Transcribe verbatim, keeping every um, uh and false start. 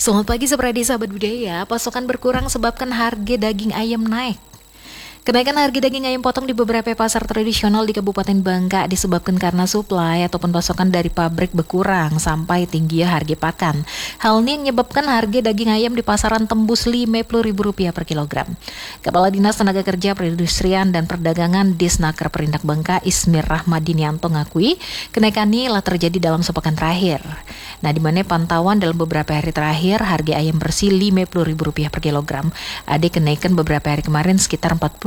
Selamat pagi Saudara sahabat budaya. Pasokan berkurang sebabkan harga daging ayam naik. Kenaikan harga daging ayam potong di beberapa pasar tradisional di Kabupaten Bangka disebabkan karena suplai ataupun pasokan dari pabrik berkurang sampai tinggi harga pakan. Hal ini yang menyebabkan harga daging ayam di pasaran tembus lima puluh ribu rupiah per kilogram. Kepala Dinas Tenaga Kerja Perindustrian dan Perdagangan Disnaker Perindak Bangka Ismir Rahmadinianto ngakui kenaikan ini telah terjadi dalam sepekan terakhir. Nah, di mana pantauan dalam beberapa hari terakhir harga ayam bersih lima puluh ribu rupiah per kilogram. Ada kenaikan beberapa hari kemarin sekitar empat puluh